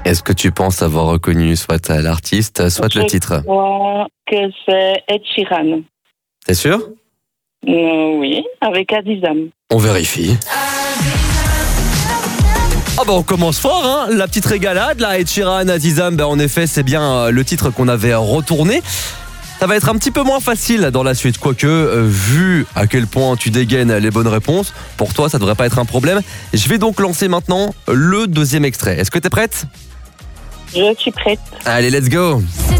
Est-ce que tu penses avoir reconnu soit l'artiste, soit le titre? Je crois que c'est Ed Sheeran. T'es sûr? Oui, avec Adizam. On vérifie. Ah bah on commence fort, hein. La petite régalade, là, Ed Sheeran, Azizam, en effet c'est bien le titre qu'on avait retourné. Ça va être un petit peu moins facile dans la suite, quoique vu à quel point tu dégaines les bonnes réponses, pour toi ça devrait pas être un problème. Je vais donc lancer maintenant le deuxième extrait. Est-ce que t'es prête? Je suis prête. Allez, let's go.